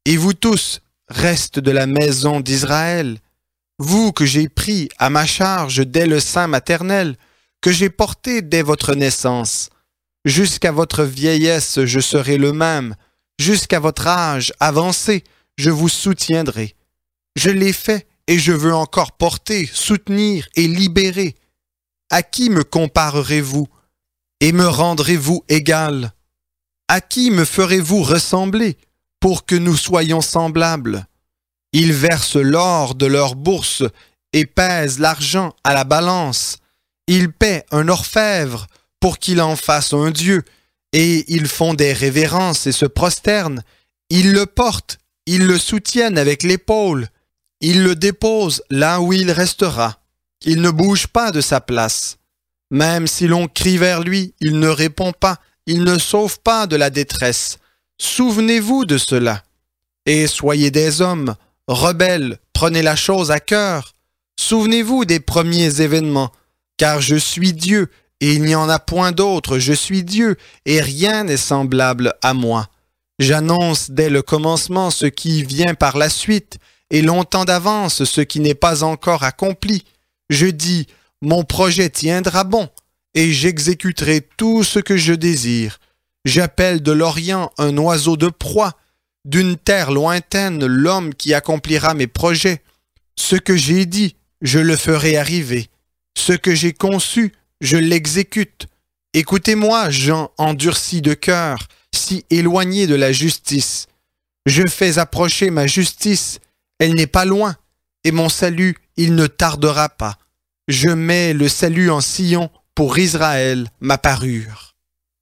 Et vous tous, restes de la maison d'Israël, vous que j'ai pris à ma charge dès le sein maternel, que j'ai porté dès votre naissance, jusqu'à votre vieillesse je serai le même, jusqu'à votre âge avancé, je vous soutiendrai. Je l'ai fait et je veux encore porter, soutenir et libérer. À qui me comparerez-vous et me rendrez-vous égal? À qui me ferez-vous ressembler pour que nous soyons semblables? Ils versent l'or de leur bourse et pèsent l'argent à la balance. Ils paient un orfèvre pour qu'il en fasse un dieu, et ils font des révérences et se prosternent. Ils le portent, ils le soutiennent avec l'épaule. Ils le déposent là où il restera. Il ne bouge pas de sa place. Même si l'on crie vers lui, il ne répond pas, il ne sauve pas de la détresse. Souvenez-vous de cela. Et soyez des hommes, rebelles, prenez la chose à cœur. Souvenez-vous des premiers événements, car je suis Dieu, et il n'y en a point d'autre, je suis Dieu, et rien n'est semblable à moi. J'annonce dès le commencement ce qui vient par la suite, et longtemps d'avance ce qui n'est pas encore accompli. Je dis, mon projet tiendra bon, et j'exécuterai tout ce que je désire. J'appelle de l'Orient un oiseau de proie, d'une terre lointaine l'homme qui accomplira mes projets. Ce que j'ai dit, je le ferai arriver. Ce que j'ai conçu, je l'exécute. Écoutez-moi, gens endurcis de cœur, si éloignés de la justice. Je fais approcher ma justice, elle n'est pas loin, et mon salut, il ne tardera pas. Je mets le salut en Sion pour Israël, ma parure.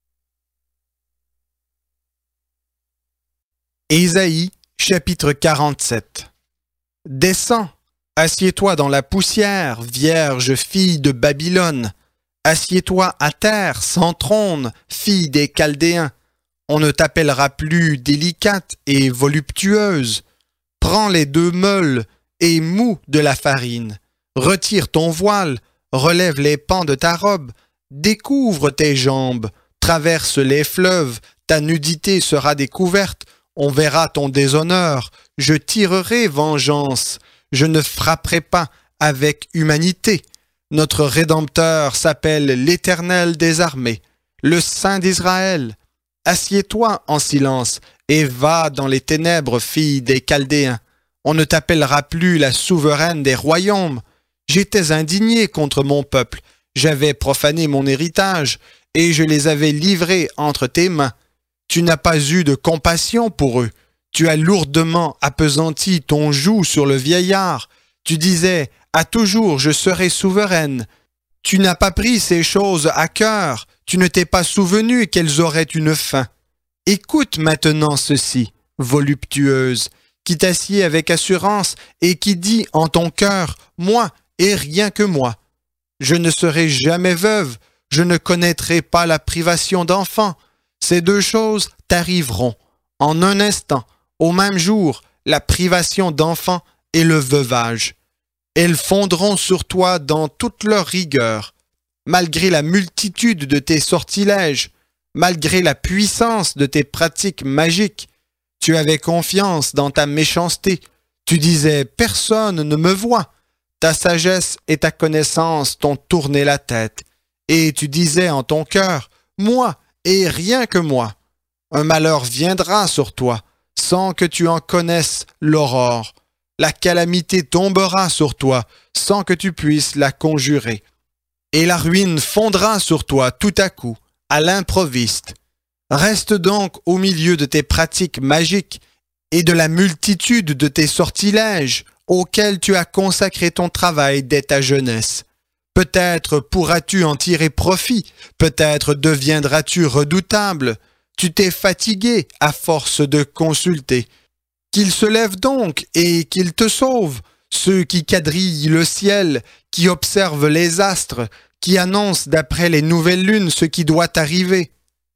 Ésaïe, chapitre 47. Descends, assieds-toi dans la poussière, vierge fille de Babylone. Assieds-toi à terre, sans trône, fille des Chaldéens. On ne t'appellera plus délicate et voluptueuse. Prends les deux meules et moue de la farine. Retire ton voile, relève les pans de ta robe, découvre tes jambes, traverse les fleuves, ta nudité sera découverte, on verra ton déshonneur, je tirerai vengeance, je ne frapperai pas avec humanité. Notre Rédempteur s'appelle l'Éternel des armées, le Saint d'Israël. Assieds-toi en silence et va dans les ténèbres, fille des Chaldéens. On ne t'appellera plus la souveraine des royaumes. J'étais indigné contre mon peuple, j'avais profané mon héritage, et je les avais livrés entre tes mains. Tu n'as pas eu de compassion pour eux. Tu as lourdement appesanti ton joug sur le vieillard. Tu disais, à toujours je serai souveraine. Tu n'as pas pris ces choses à cœur. Tu ne t'es pas souvenu qu'elles auraient une fin. Écoute maintenant ceci, voluptueuse, qui t'assied avec assurance et qui dit en ton cœur, moi et rien que moi. Je ne serai jamais veuve, je ne connaîtrai pas la privation d'enfant. Ces deux choses t'arriveront, en un instant, au même jour, la privation d'enfant et le veuvage. Elles fondront sur toi dans toute leur rigueur. Malgré la multitude de tes sortilèges, malgré la puissance de tes pratiques magiques, tu avais confiance dans ta méchanceté. Tu disais, personne ne me voit. Ta sagesse et ta connaissance t'ont tourné la tête. Et tu disais en ton cœur, moi et rien que moi. Un malheur viendra sur toi, sans que tu en connaisses l'aurore. La calamité tombera sur toi, sans que tu puisses la conjurer. Et la ruine fondra sur toi tout à coup, à l'improviste. Reste donc au milieu de tes pratiques magiques et de la multitude de tes sortilèges auxquels tu as consacré ton travail dès ta jeunesse. Peut-être pourras-tu en tirer profit, peut-être deviendras-tu redoutable. Tu t'es fatigué à force de consulter. Qu'il se lève donc et qu'il te sauve, ceux qui quadrillent le ciel, qui observent les astres, qui annoncent d'après les nouvelles lunes ce qui doit arriver.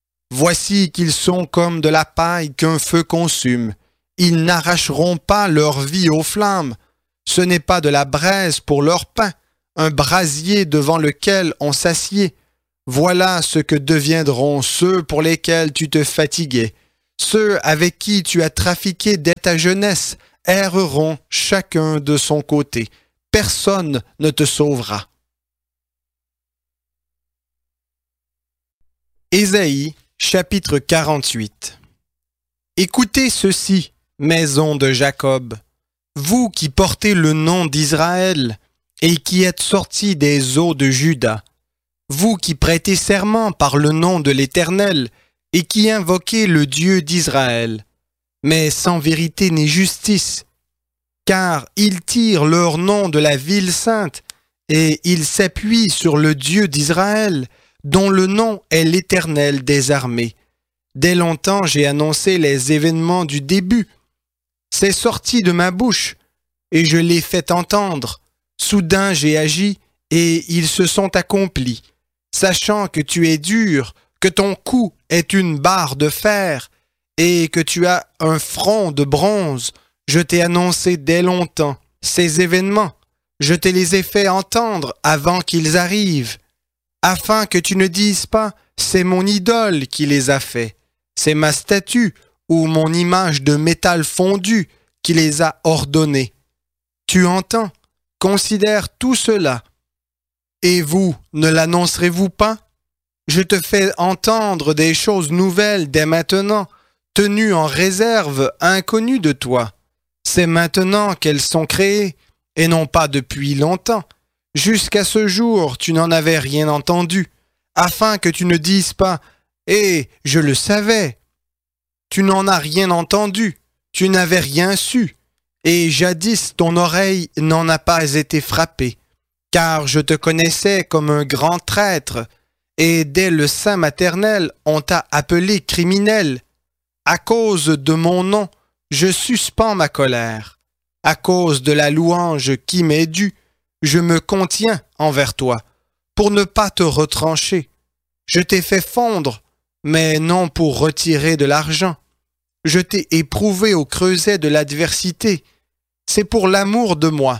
Voici qu'ils sont comme de la paille qu'un feu consume. Ils n'arracheront pas leur vie aux flammes. Ce n'est pas de la braise pour leur pain, un brasier devant lequel on s'assied. Voilà ce que deviendront ceux pour lesquels tu te fatiguais, Ceux avec qui tu as trafiqué dès ta jeunesse erreront chacun de son côté. Personne ne te sauvera. Ésaïe, chapitre 48. Écoutez ceci, maison de Jacob, vous qui portez le nom d'Israël et qui êtes sortis des eaux de Juda, vous qui prêtez serment par le nom de l'Éternel et qui invoquez le Dieu d'Israël, mais sans vérité ni justice, car ils tirent leur nom de la ville sainte et ils s'appuient sur le Dieu d'Israël, dont le nom est l'Éternel des armées. Dès longtemps j'ai annoncé les événements du début. C'est sorti de ma bouche, et je l'ai fait entendre. Soudain j'ai agi, et ils se sont accomplis. Sachant que tu es dur, que ton cou est une barre de fer, et que tu as un front de bronze, je t'ai annoncé dès longtemps ces événements. Je te les ai fait entendre avant qu'ils arrivent, afin que tu ne dises pas « c'est mon idole qui les a faits ». C'est ma statue ou mon image de métal fondu qui les a ordonnés. Tu entends? Considère tout cela. Et vous, ne l'annoncerez-vous pas? Je te fais entendre des choses nouvelles dès maintenant, tenues en réserve, inconnues de toi. C'est maintenant qu'elles sont créées, et non pas depuis longtemps. Jusqu'à ce jour, tu n'en avais rien entendu, afin que tu ne dises pas « Eh, je le savais ». Tu n'en as rien entendu, tu n'avais rien su, et jadis ton oreille n'en a pas été frappée, car je te connaissais comme un grand traître, et dès le sein maternel on t'a appelé criminel. À cause de mon nom, je suspends ma colère. À cause de la louange qui m'est due, je me contiens envers toi, pour ne pas te retrancher. Je t'ai fait fondre, mais non pour retirer de l'argent. Je t'ai éprouvé au creuset de l'adversité. C'est pour l'amour de moi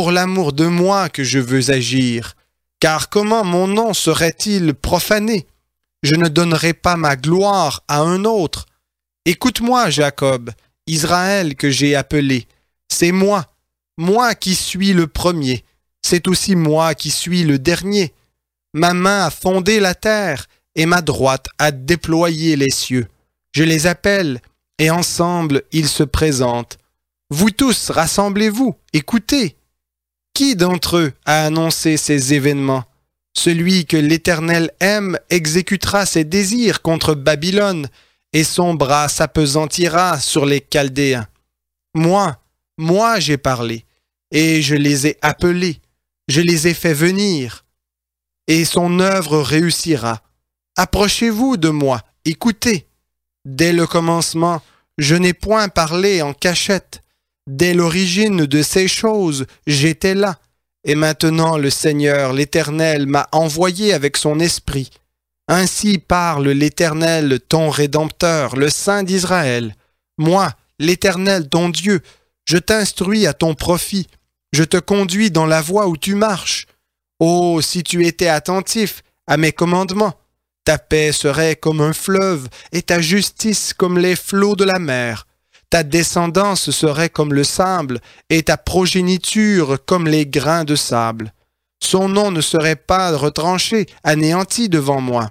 que je veux agir. Car comment mon nom serait-il profané? Je ne donnerai pas ma gloire à un autre. Écoute-moi, Jacob, Israël que j'ai appelé. C'est moi qui suis le premier. C'est aussi moi qui suis le dernier. Ma main a fondé la terre et ma droite a déployé les cieux. Je les appelle et ensemble ils se présentent. Vous tous, rassemblez-vous, écoutez. Qui d'entre eux a annoncé ces événements? Celui que l'Éternel aime exécutera ses désirs contre Babylone, et son bras s'apesantira sur les Chaldéens. Moi j'ai parlé, et je les ai appelés, je les ai fait venir, et son œuvre réussira. Approchez-vous de moi, écoutez. Dès le commencement, je n'ai point parlé en cachette. Dès l'origine de ces choses, j'étais là. Et maintenant le Seigneur, l'Éternel, m'a envoyé avec son esprit. Ainsi parle l'Éternel, ton Rédempteur, le Saint d'Israël. Moi, l'Éternel, ton Dieu, je t'instruis à ton profit. Je te conduis dans la voie où tu marches. Oh, si tu étais attentif à mes commandements, ta paix serait comme un fleuve et ta justice comme les flots de la mer. Ta descendance serait comme le sable et ta progéniture comme les grains de sable. Son nom ne serait pas retranché, anéanti devant moi.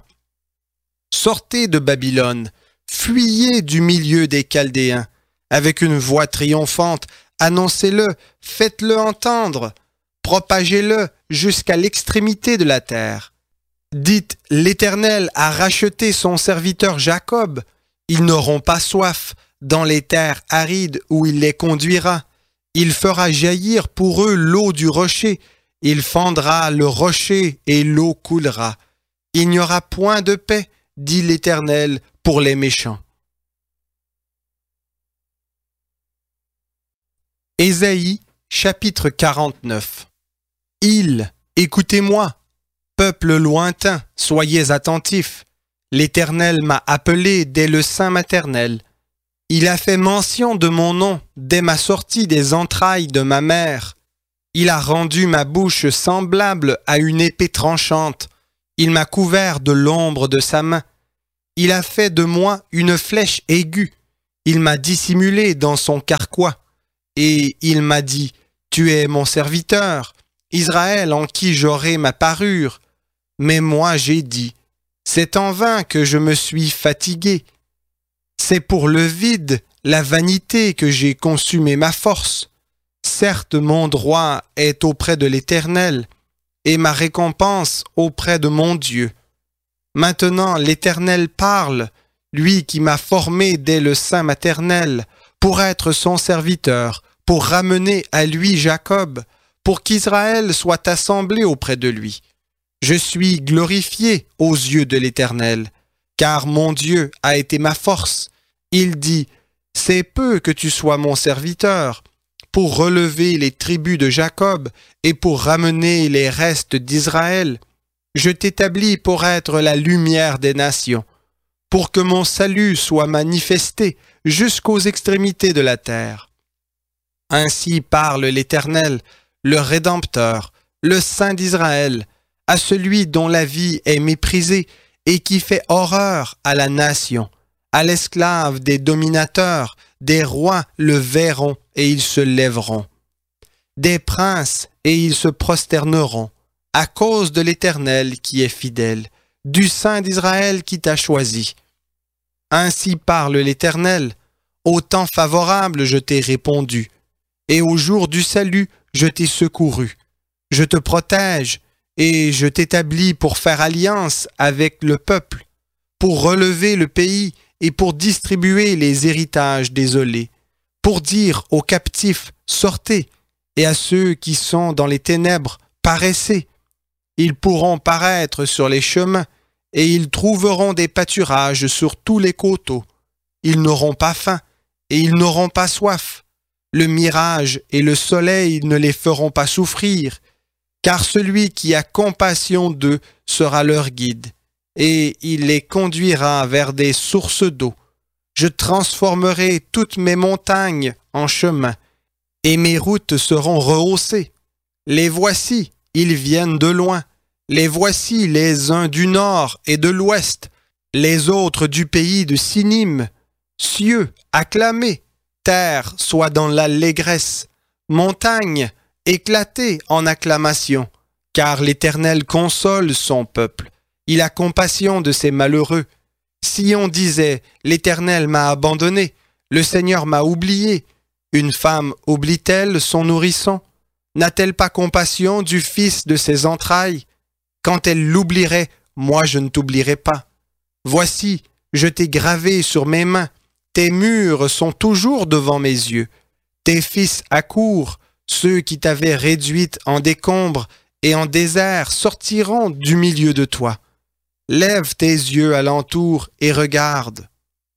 Sortez de Babylone, fuyez du milieu des Chaldéens. Avec une voix triomphante, annoncez-le, faites-le entendre, propagez-le jusqu'à l'extrémité de la terre. Dites, l'Éternel a racheté son serviteur Jacob. Ils n'auront pas soif dans les terres arides où il les conduira. Il fera jaillir pour eux l'eau du rocher. Il fendra le rocher et l'eau coulera. Il n'y aura point de paix, dit l'Éternel, pour les méchants. Ésaïe, chapitre 49. Écoutez-moi, peuple lointain, soyez attentifs. L'Éternel m'a appelé dès le sein maternel. Il a fait mention de mon nom dès ma sortie des entrailles de ma mère. Il a rendu ma bouche semblable à une épée tranchante. Il m'a couvert de l'ombre de sa main. Il a fait de moi une flèche aiguë. Il m'a dissimulé dans son carquois. Et il m'a dit, tu es mon serviteur, Israël en qui j'aurai ma parure. Mais moi j'ai dit, c'est en vain que je me suis fatigué. C'est pour le vide, la vanité que j'ai consumé ma force. Certes, mon droit est auprès de l'Éternel, et ma récompense auprès de mon Dieu. Maintenant l'Éternel parle, lui qui m'a formé dès le sein maternel, pour être son serviteur, pour ramener à lui Jacob, pour qu'Israël soit assemblé auprès de lui. Je suis glorifié aux yeux de l'Éternel, car mon Dieu a été ma force. Il dit, c'est peu que tu sois mon serviteur, pour relever les tribus de Jacob et pour ramener les restes d'Israël. Je t'établis pour être la lumière des nations, pour que mon salut soit manifesté jusqu'aux extrémités de la terre. Ainsi parle l'Éternel, le Rédempteur, le Saint d'Israël, à celui dont la vie est méprisée et qui fait horreur à la nation, à l'esclave des dominateurs, des rois le verront et ils se lèveront, des princes et ils se prosterneront, à cause de l'Éternel qui est fidèle, du Saint d'Israël qui t'a choisi. Ainsi parle l'Éternel, au temps favorable je t'ai répondu, et au jour du salut je t'ai secouru. Je te protège, et je t'établis pour faire alliance avec le peuple, pour relever le pays et pour distribuer les héritages désolés, pour dire aux captifs, sortez, et à ceux qui sont dans les ténèbres, paraissez. Ils pourront paraître sur les chemins, et ils trouveront des pâturages sur tous les coteaux. Ils n'auront pas faim, et ils n'auront pas soif. Le mirage et le soleil ne les feront pas souffrir, car celui qui a compassion d'eux sera leur guide, et il les conduira vers des sources d'eau. Je transformerai toutes mes montagnes en chemins, et mes routes seront rehaussées. Les voici, ils viennent de loin. Les voici les uns du nord et de l'ouest, les autres du pays de Sinim. Cieux, acclamez, terre, sois dans l'allégresse, montagne, éclatez en acclamation, car l'Éternel console son peuple. Il a compassion de ses malheureux. Si on disait, l'Éternel m'a abandonné, le Seigneur m'a oublié, une femme oublie-t-elle son nourrisson? N'a-t-elle pas compassion du fils de ses entrailles? Quand elle l'oublierait, moi je ne t'oublierai pas. Voici, je t'ai gravé sur mes mains, tes murs sont toujours devant mes yeux. Tes fils accourent, ceux qui t'avaient réduite en décombre et en désert sortiront du milieu de toi. Lève tes yeux alentour et regarde.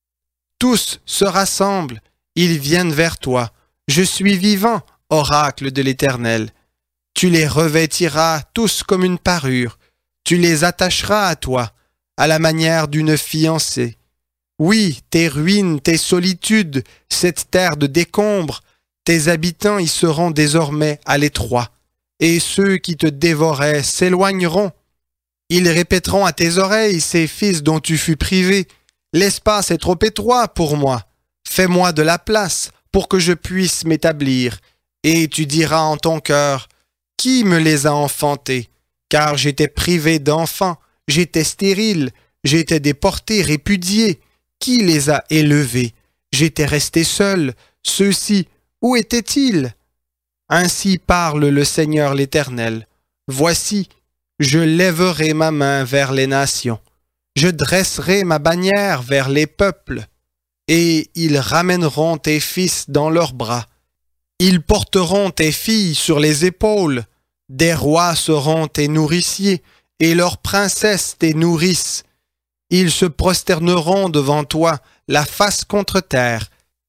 Tous se rassemblent, ils viennent vers toi. Je suis vivant, oracle de l'Éternel. Tu les revêtiras tous comme une parure. Tu les attacheras à toi, à la manière d'une fiancée. Oui, tes ruines, tes solitudes, cette terre de décombre, tes habitants y seront désormais à l'étroit, et ceux qui te dévoraient s'éloigneront. Ils répéteront à tes oreilles ces fils dont tu fus privé. L'espace est trop étroit pour moi. Fais-moi de la place pour que je puisse m'établir. Et tu diras en ton cœur, qui me les a enfantés? Car j'étais privé d'enfants, j'étais stérile, j'étais déporté, répudié. Qui les a élevés? J'étais resté seul. Ceux-ci, où étaient-ils? Ainsi parle le Seigneur l'Éternel. Voici, je lèverai ma main vers les nations. Je dresserai ma bannière vers les peuples. Et ils ramèneront tes fils dans leurs bras. Ils porteront tes filles sur les épaules. Des rois seront tes nourriciers, et leurs princesses tes nourrices. Ils se prosterneront devant toi, la face contre terre,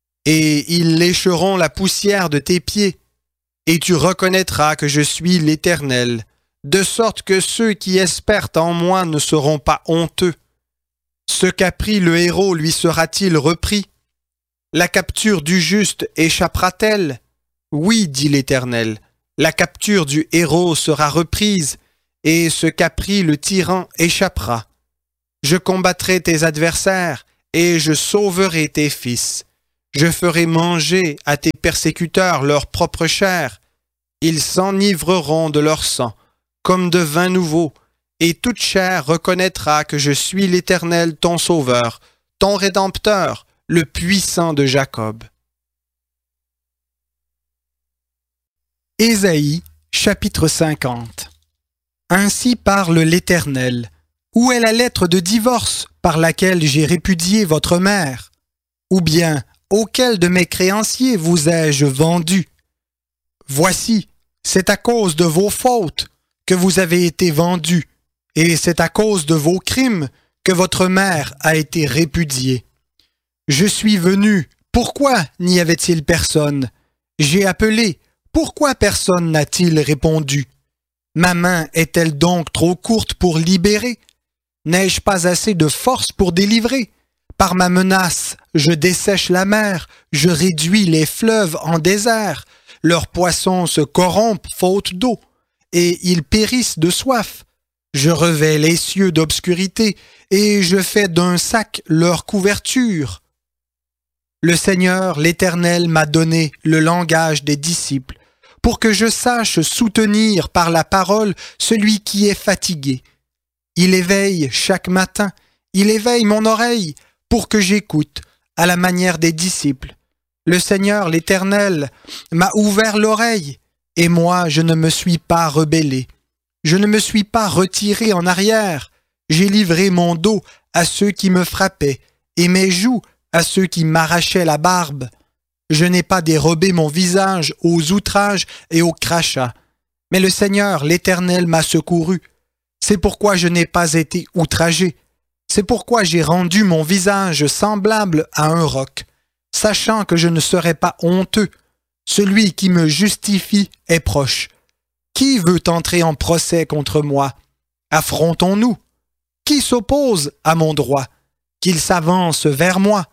et ils lécheront la poussière de tes pieds. Et tu reconnaîtras que je suis l'Éternel, de sorte que ceux qui espèrent en moi ne seront pas honteux. Ce qu'a pris le héros lui sera-t-il repris? La capture du juste échappera-t-elle? Oui, dit l'Éternel, la capture du héros sera reprise, et ce qu'a pris le tyran échappera. Je combattrai tes adversaires et je sauverai tes fils. Je ferai manger à tes persécuteurs leur propre chair. Ils s'enivreront de leur sang, comme de vin nouveau, et toute chair reconnaîtra que je suis l'Éternel ton Sauveur, ton Rédempteur, le puissant de Jacob. Ésaïe, chapitre 50. Ainsi parle l'Éternel. Où est la lettre de divorce par laquelle j'ai répudié votre mère? Ou bien, auquel de mes créanciers vous ai-je vendu? Voici, c'est à cause de vos fautes que vous avez été vendus, et c'est à cause de vos crimes que votre mère a été répudiée. Je suis venu, pourquoi n'y avait-il personne? J'ai appelé, pourquoi personne n'a-t-il répondu? Ma main est-elle donc trop courte pour libérer? N'ai-je pas assez de force pour délivrer? Par ma menace, je dessèche la mer, je réduis les fleuves en désert. Leurs poissons se corrompent faute d'eau, et ils périssent de soif. Je revêts les cieux d'obscurité, et je fais d'un sac leur couverture. Le Seigneur, l'Éternel, m'a donné le langage des disciples, pour que je sache soutenir par la parole celui qui est fatigué. Il éveille chaque matin, il éveille mon oreille pour que j'écoute à la manière des disciples. Le Seigneur, l'Éternel, m'a ouvert l'oreille, et moi je ne me suis pas rebellé. Je ne me suis pas retiré en arrière. J'ai livré mon dos à ceux qui me frappaient, et mes joues à ceux qui m'arrachaient la barbe. Je n'ai pas dérobé mon visage aux outrages et aux crachats. Mais le Seigneur, l'Éternel, m'a secouru. C'est pourquoi je n'ai pas été outragé. C'est pourquoi j'ai rendu mon visage semblable à un roc, sachant que je ne serai pas honteux. Celui qui me justifie est proche. Qui veut entrer en procès contre moi? Affrontons-nous. Qui s'oppose à mon droit? Qu'il s'avance vers moi.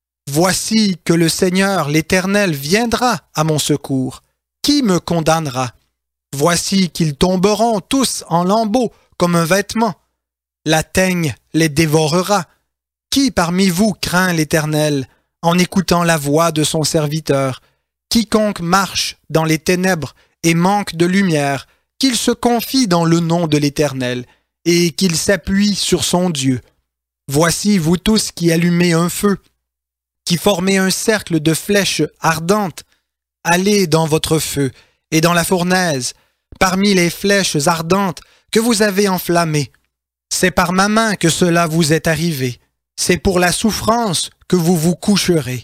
Voici que le Seigneur, l'Éternel, viendra à mon secours. Qui me condamnera? Voici qu'ils tomberont tous en lambeaux comme un vêtement. La teigne les dévorera. Qui parmi vous craint l'Éternel en écoutant la voix de son serviteur? Quiconque marche dans les ténèbres et manque de lumière, qu'il se confie dans le nom de l'Éternel et qu'il s'appuie sur son Dieu. Voici vous tous qui allumez un feu, qui formez un cercle de flèches ardentes. Allez dans votre feu et dans la fournaise, parmi les flèches ardentes que vous avez enflammées. C'est par ma main que cela vous est arrivé. C'est pour la souffrance que vous vous coucherez.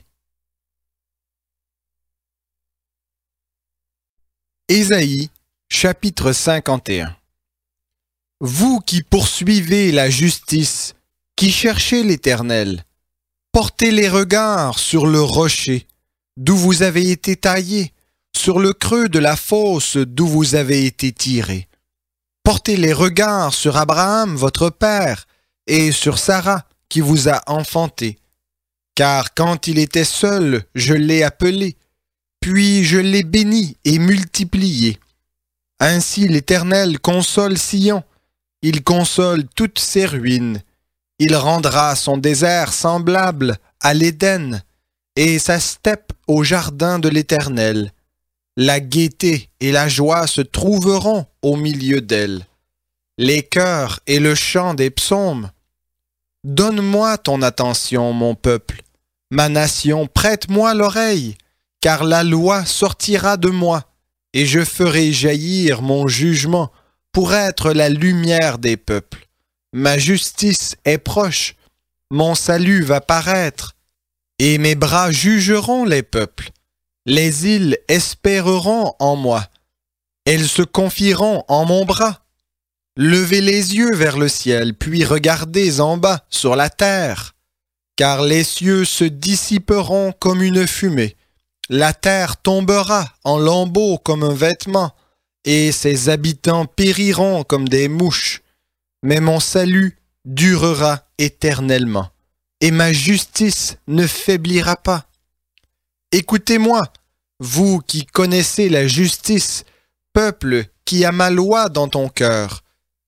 Ésaïe, chapitre 51. Vous qui poursuivez la justice, qui cherchez l'Éternel, portez les regards sur le rocher, d'où vous avez été taillés, sur le creux de la fosse d'où vous avez été tirés. Portez les regards sur Abraham, votre père, et sur Sarah, qui vous a enfanté. Car quand il était seul, je l'ai appelé, puis je l'ai béni et multiplié. Ainsi l'Éternel console Sion, il console toutes ses ruines. Il rendra son désert semblable à l'Éden, et sa steppe au jardin de l'Éternel. La gaieté et la joie se trouveront au milieu d'elle. Les chœurs et le chant des psaumes. Donne-moi ton attention, mon peuple. Ma nation, prête-moi l'oreille, car la loi sortira de moi, et je ferai jaillir mon jugement pour être la lumière des peuples. Ma justice est proche, mon salut va paraître, et mes bras jugeront les peuples. Les îles espéreront en moi. Elles se confieront en mon bras. Levez les yeux vers le ciel, puis regardez en bas sur la terre. Car les cieux se dissiperont comme une fumée. La terre tombera en lambeaux comme un vêtement, et ses habitants périront comme des mouches. Mais mon salut durera éternellement, et ma justice ne faiblira pas. Écoutez-moi, vous qui connaissez la justice, peuple qui a ma loi dans ton cœur.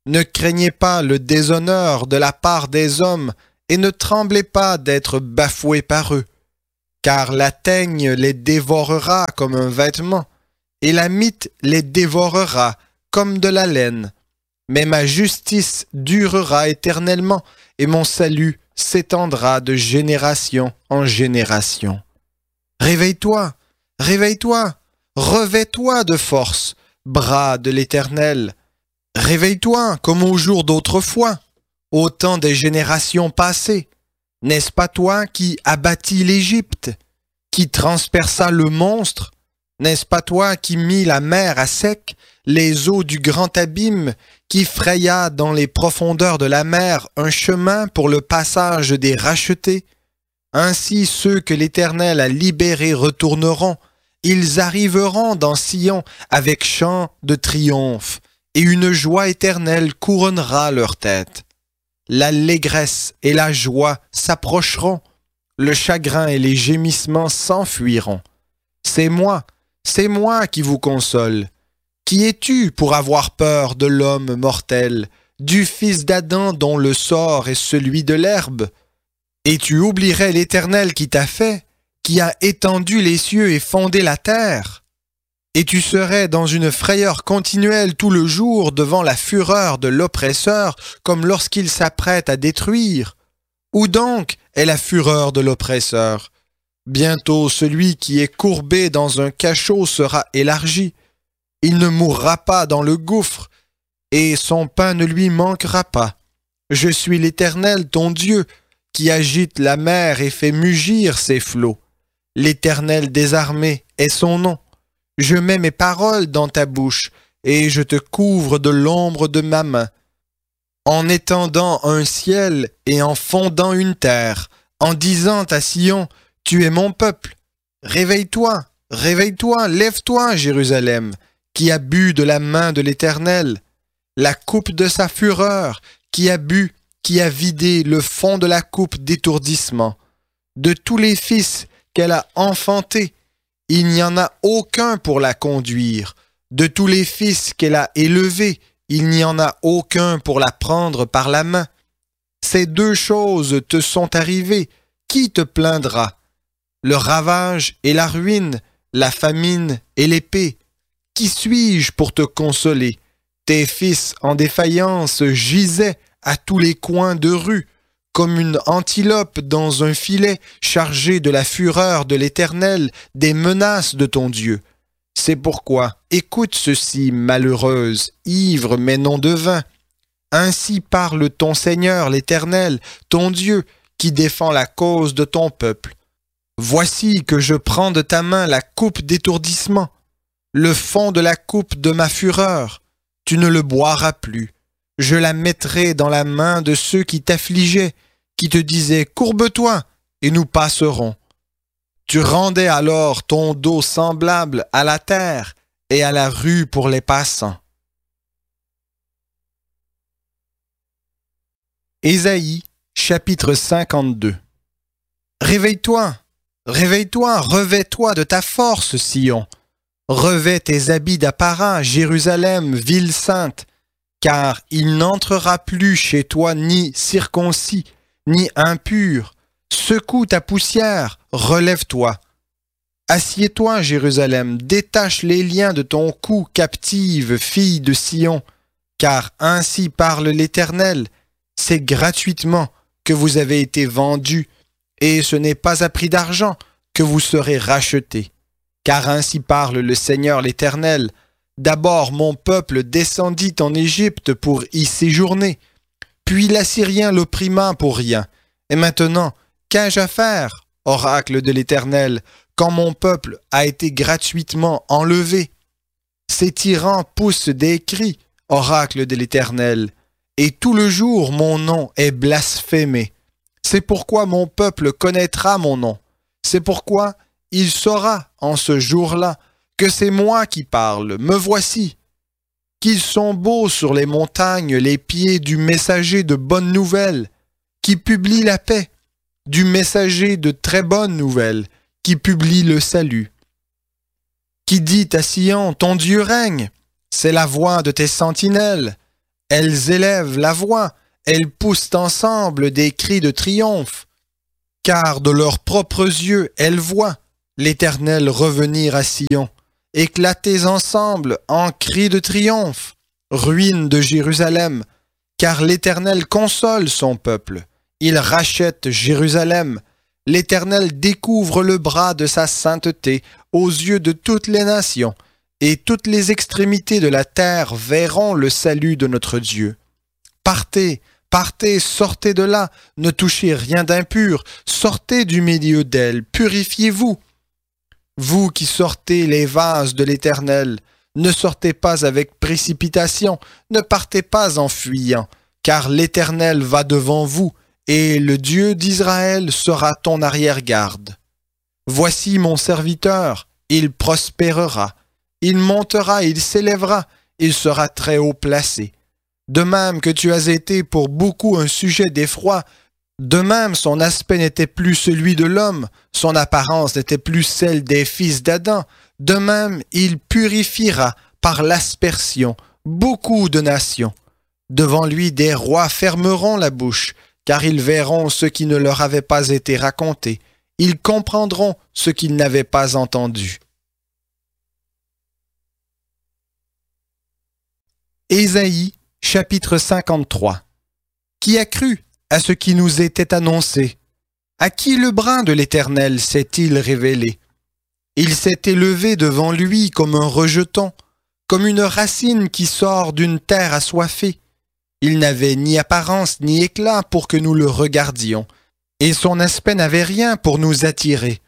Ne craignez pas le déshonneur de la part des hommes et ne tremblez pas d'être bafoués par eux, car la teigne les dévorera comme un vêtement, et la mite les dévorera comme de la laine. Mais ma justice durera éternellement, et mon salut s'étendra de génération en génération. Réveille-toi, réveille-toi, revêt-toi de force, bras de l'Éternel. Réveille-toi comme au jour d'autrefois, au temps des générations passées. N'est-ce pas toi qui abattis l'Égypte, qui transperça le monstre? N'est-ce pas toi qui mis la mer à sec, les eaux du grand abîme, qui fraya dans les profondeurs de la mer un chemin pour le passage des rachetés? Ainsi ceux que l'Éternel a libérés retourneront, ils arriveront dans Sion avec chant de triomphe, et une joie éternelle couronnera leur tête. L'allégresse et la joie s'approcheront, le chagrin et les gémissements s'enfuiront. C'est moi qui vous console. Qui es-tu pour avoir peur de l'homme mortel, du fils d'Adam dont le sort est celui de l'herbe? Et tu oublierais l'Éternel qui t'a fait, qui a étendu les cieux et fondé la terre? Et tu serais dans une frayeur continuelle tout le jour devant la fureur de l'oppresseur, comme lorsqu'il s'apprête à détruire. Où donc est la fureur de l'oppresseur? Bientôt celui qui est courbé dans un cachot sera élargi. Il ne mourra pas dans le gouffre, et son pain ne lui manquera pas. Je suis l'Éternel ton Dieu, qui agite la mer et fait mugir ses flots. L'Éternel des armées est son nom. Je mets mes paroles dans ta bouche, et je te couvre de l'ombre de ma main. En étendant un ciel et en fondant une terre, en disant à Sion, tu es mon peuple. Réveille-toi, réveille-toi, lève-toi, Jérusalem, qui a bu de la main de l'Éternel, la coupe de sa fureur, qui a bu, qui a vidé le fond de la coupe d'étourdissement. De tous les fils qu'elle a enfantés, il n'y en a aucun pour la conduire. De tous les fils qu'elle a élevés, il n'y en a aucun pour la prendre par la main. Ces deux choses te sont arrivées, qui te plaindra? Le ravage et la ruine, la famine et l'épée. Qui suis-je pour te consoler? Tes fils en défaillance gisaient à tous les coins de rue, comme une antilope dans un filet chargé de la fureur de l'Éternel, des menaces de ton Dieu. C'est pourquoi, écoute ceci, malheureuse, ivre mais non de vin. Ainsi parle ton Seigneur l'Éternel, ton Dieu, qui défend la cause de ton peuple. Voici que je prends de ta main la coupe d'étourdissement, le fond de la coupe de ma fureur. Tu ne le boiras plus. Je la mettrai dans la main de ceux qui t'affligeaient, qui te disaient « Courbe-toi, et nous passerons ». Tu rendais alors ton dos semblable à la terre et à la rue pour les passants. Ésaïe, chapitre 52. Réveille-toi, réveille-toi, revêt-toi de ta force, Sion. Revêt tes habits d'apparat, Jérusalem, ville sainte, car il n'entrera plus chez toi ni circoncis, ni impur. Secoue ta poussière, relève-toi. Assieds-toi, Jérusalem, détache les liens de ton cou, captive, fille de Sion, car ainsi parle l'Éternel, c'est gratuitement que vous avez été vendus, et ce n'est pas à prix d'argent que vous serez rachetés. Car ainsi parle le Seigneur l'Éternel, d'abord mon peuple descendit en Égypte pour y séjourner, puis l'Assyrien l'opprimant pour rien. Et maintenant, qu'ai-je à faire, oracle de l'Éternel, quand mon peuple a été gratuitement enlevé? Ces tyrans poussent des cris, oracle de l'Éternel, et tout le jour mon nom est blasphémé. C'est pourquoi mon peuple connaîtra mon nom. C'est pourquoi il saura en ce jour-là que c'est moi qui parle, me voici. Qu'ils sont beaux sur les montagnes les pieds du messager de bonnes nouvelles, qui publie la paix, du messager de très bonnes nouvelles, qui publie le salut. Qui dit à Sion, ton Dieu règne, c'est la voix de tes sentinelles. Elles élèvent la voix, elles poussent ensemble des cris de triomphe. Car de leurs propres yeux, elles voient l'Éternel revenir à Sion. Éclatez ensemble en cris de triomphe, ruine de Jérusalem, car l'Éternel console son peuple. Il rachète Jérusalem. L'Éternel découvre le bras de sa sainteté aux yeux de toutes les nations, et toutes les extrémités de la terre verront le salut de notre Dieu. Partez, partez, sortez de là, ne touchez rien d'impur, sortez du milieu d'elle, purifiez-vous. Vous qui sortez les vases de l'Éternel, ne sortez pas avec précipitation, ne partez pas en fuyant, car l'Éternel va devant vous, et le Dieu d'Israël sera ton arrière-garde. Voici mon serviteur, il prospérera, il montera, il s'élèvera, il sera très haut placé. De même que tu as été pour beaucoup un sujet d'effroi, de même son aspect n'était plus celui de l'homme, son apparence n'était plus celle des fils d'Adam, de même il purifiera par l'aspersion beaucoup de nations. Devant lui des rois fermeront la bouche, car ils verront ce qui ne leur avait pas été raconté, ils comprendront ce qu'ils n'avaient pas entendu. Ésaïe, chapitre 53. Qui a cru à ce qui nous était annoncé? À qui le bras de l'Éternel s'est-il révélé? Il s'est élevé devant lui comme un rejeton, comme une racine qui sort d'une terre assoiffée. Il n'avait ni apparence ni éclat pour que nous le regardions, et son aspect n'avait rien pour nous attirer.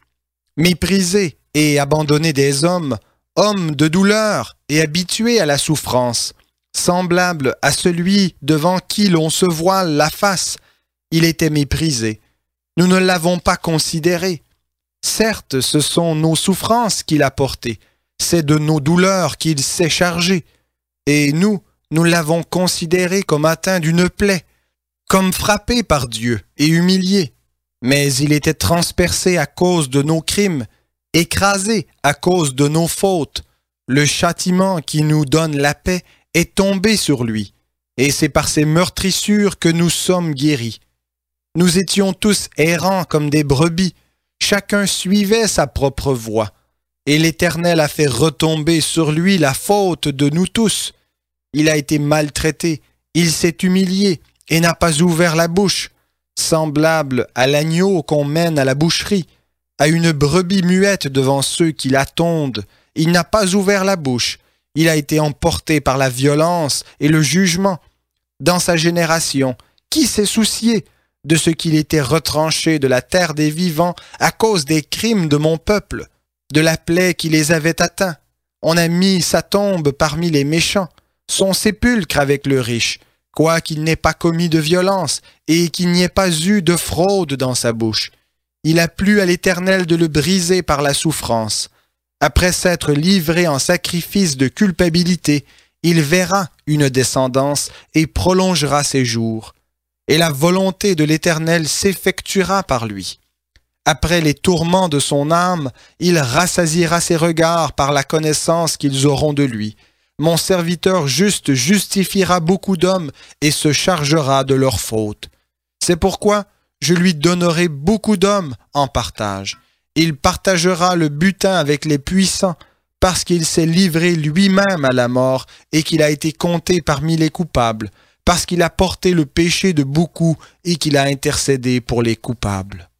Méprisé et abandonné des hommes, homme de douleur et habitué à la souffrance, semblable à celui devant qui l'on se voile la face, il était méprisé. Nous ne l'avons pas considéré. Certes, ce sont nos souffrances qu'il a portées, c'est de nos douleurs qu'il s'est chargé, et nous l'avons considéré comme atteint d'une plaie, comme frappé par Dieu et humilié. Mais il était transpercé à cause de nos crimes, écrasé à cause de nos fautes. Le châtiment qui nous donne la paix est tombé sur lui, et c'est par ses meurtrissures que nous sommes guéris. Nous étions tous errants comme des brebis, chacun suivait sa propre voie, et l'Éternel a fait retomber sur lui la faute de nous tous. Il a été maltraité, il s'est humilié et n'a pas ouvert la bouche, semblable à l'agneau qu'on mène à la boucherie, à une brebis muette devant ceux qui la tondent. Il n'a pas ouvert la bouche, il a été emporté par la violence et le jugement. Dans sa génération, qui s'est soucié de ce qu'il était retranché de la terre des vivants à cause des crimes de mon peuple, de la plaie qui les avait atteints? On a mis sa tombe parmi les méchants, son sépulcre avec le riche, quoiqu'il n'ait pas commis de violence et qu'il n'y ait pas eu de fraude dans sa bouche. Il a plu à l'Éternel de le briser par la souffrance. Après s'être livré en sacrifice de culpabilité, il verra une descendance et prolongera ses jours. Et la volonté de l'Éternel s'effectuera par lui. Après les tourments de son âme, il rassasiera ses regards par la connaissance qu'ils auront de lui. Mon serviteur juste justifiera beaucoup d'hommes et se chargera de leurs fautes. C'est pourquoi je lui donnerai beaucoup d'hommes en partage. Il partagera le butin avec les puissants, parce qu'il s'est livré lui-même à la mort et qu'il a été compté parmi les coupables, parce qu'il a porté le péché de beaucoup et qu'il a intercédé pour les coupables.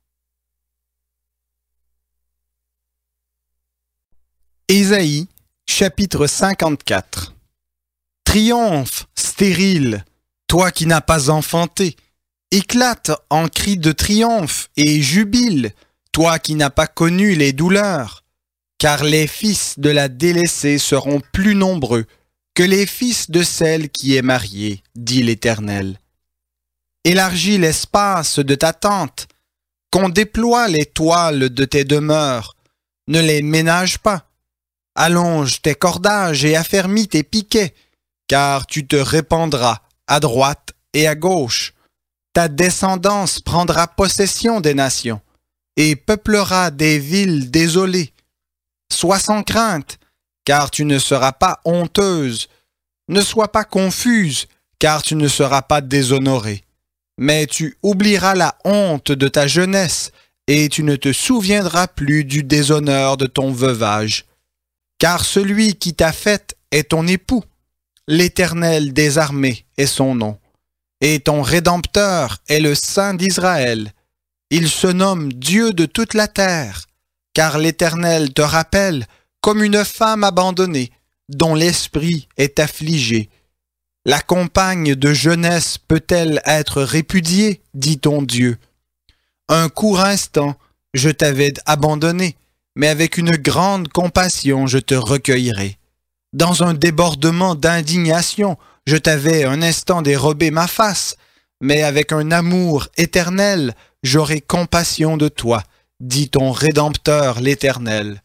Ésaïe, chapitre 54. Triomphe, stérile, toi qui n'as pas enfanté, éclate en cris de triomphe et jubile, toi qui n'as pas connu les douleurs, car les fils de la délaissée seront plus nombreux que les fils de celle qui est mariée, dit l'Éternel. Élargis l'espace de ta tente, qu'on déploie les toiles de tes demeures, ne les ménage pas. Allonge tes cordages et affermis tes piquets, car tu te répandras à droite et à gauche. Ta descendance prendra possession des nations et peuplera des villes désolées. Sois sans crainte, car tu ne seras pas honteuse. Ne sois pas confuse, car tu ne seras pas déshonoré. Mais tu oublieras la honte de ta jeunesse, et tu ne te souviendras plus du déshonneur de ton veuvage. Car celui qui t'a faite est ton époux. L'Éternel des armées est son nom. Et ton Rédempteur est le Saint d'Israël. Il se nomme Dieu de toute la terre, car l'Éternel te rappelle comme une femme abandonnée, dont l'esprit est affligé. La compagne de jeunesse peut-elle être répudiée, dit ton Dieu. Un court instant, je t'avais abandonné, mais avec une grande compassion je te recueillerai. Dans un débordement d'indignation, je t'avais un instant dérobé ma face, mais avec un amour éternel, j'aurai compassion de toi, dit ton Rédempteur l'Éternel.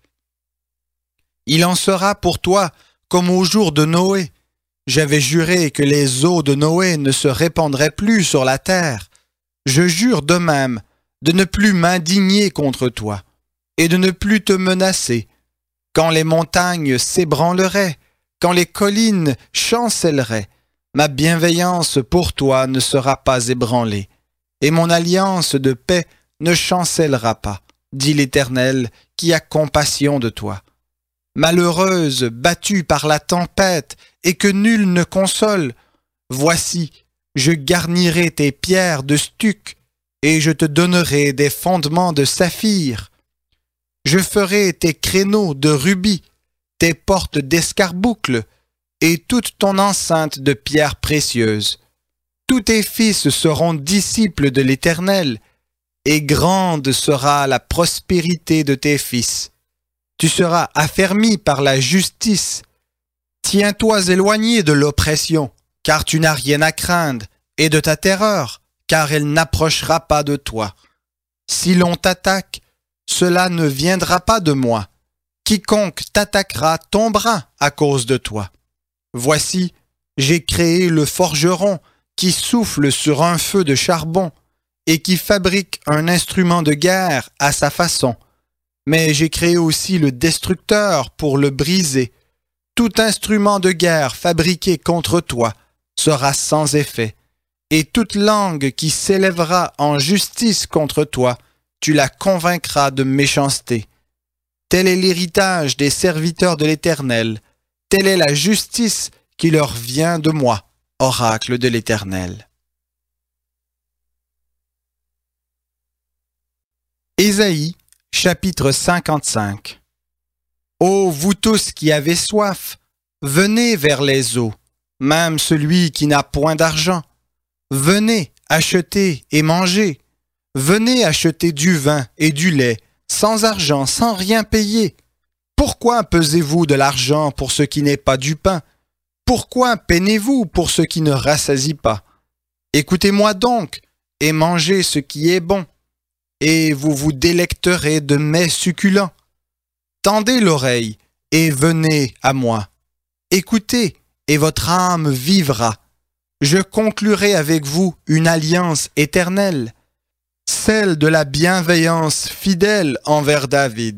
Il en sera pour toi comme au jour de Noé. J'avais juré que les eaux de Noé ne se répandraient plus sur la terre. Je jure de même de ne plus m'indigner contre toi et de ne plus te menacer. Quand les montagnes s'ébranleraient, quand les collines chancelleraient, ma bienveillance pour toi ne sera pas ébranlée, et mon alliance de paix ne chancellera pas, dit l'Éternel qui a compassion de toi. Malheureuse, battue par la tempête, et que nul ne console, voici, je garnirai tes pierres de stuc, et je te donnerai des fondements de saphir. Je ferai tes créneaux de rubis, tes portes d'escarboucles, et toute ton enceinte de pierres précieuses. Tous tes fils seront disciples de l'Éternel, et grande sera la prospérité de tes fils. Tu seras affermi par la justice. Tiens-toi éloigné de l'oppression, car tu n'as rien à craindre, et de ta terreur, car elle n'approchera pas de toi. Si l'on t'attaque, cela ne viendra pas de moi. Quiconque t'attaquera tombera à cause de toi. Voici, j'ai créé le forgeron qui souffle sur un feu de charbon et qui fabrique un instrument de guerre à sa façon. Mais j'ai créé aussi le destructeur pour le briser. Tout instrument de guerre fabriqué contre toi sera sans effet, et toute langue qui s'élèvera en justice contre toi, tu la convaincras de méchanceté. Tel est l'héritage des serviteurs de l'Éternel, telle est la justice qui leur vient de moi, oracle de l'Éternel. Ésaïe, chapitre 55. Ô vous tous qui avez soif, venez vers les eaux, même celui qui n'a point d'argent. Venez acheter et manger. Venez acheter du vin et du lait, sans argent, sans rien payer. Pourquoi pesez-vous de l'argent pour ce qui n'est pas du pain? Pourquoi peinez-vous pour ce qui ne rassasie pas? Écoutez-moi donc, et mangez ce qui est bon, et vous vous délecterez de mets succulents. Tendez l'oreille, et venez à moi. Écoutez, et votre âme vivra. Je conclurai avec vous une alliance éternelle, celle de la bienveillance fidèle envers David.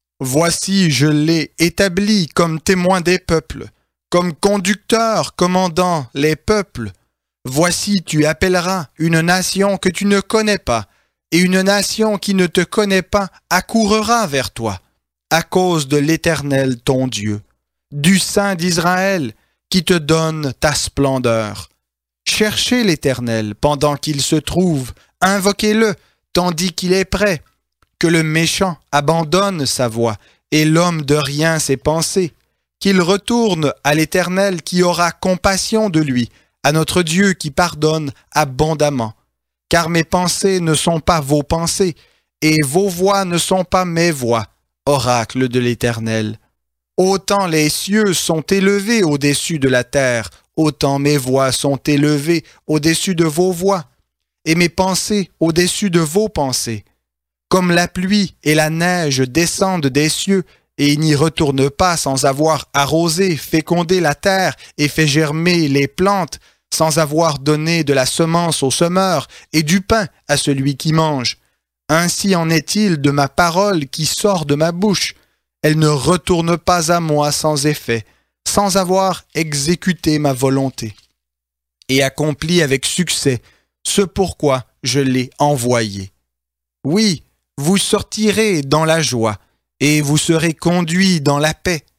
Voici, je l'ai établi comme témoin des peuples, comme conducteur commandant les peuples. Voici, tu appelleras une nation que tu ne connais pas, et une nation qui ne te connaît pas accourra vers toi, à cause de l'Éternel ton Dieu, du Saint d'Israël, qui te donne ta splendeur. Cherchez l'Éternel pendant qu'il se trouve, invoquez-le tandis qu'il est prêt. Que le méchant abandonne sa voie et l'homme de rien ses pensées, qu'il retourne à l'Éternel qui aura compassion de lui, à notre Dieu qui pardonne abondamment. Car mes pensées ne sont pas vos pensées, et vos voix ne sont pas mes voix, oracle de l'Éternel. Autant les cieux sont élevés au-dessus de la terre, autant mes voix sont élevées au-dessus de vos voix, et mes pensées au-dessus de vos pensées. Comme la pluie et la neige descendent des cieux, et n'y retournent pas sans avoir arrosé, fécondé la terre et fait germer les plantes, sans avoir donné de la semence au semeur et du pain à celui qui mange. Ainsi en est-il de ma parole qui sort de ma bouche. Elle ne retourne pas à moi sans effet, sans avoir exécuté ma volonté. et accompli avec succès ce pourquoi je l'ai envoyé. Oui, vous sortirez dans la joie, et vous serez conduits dans la paix.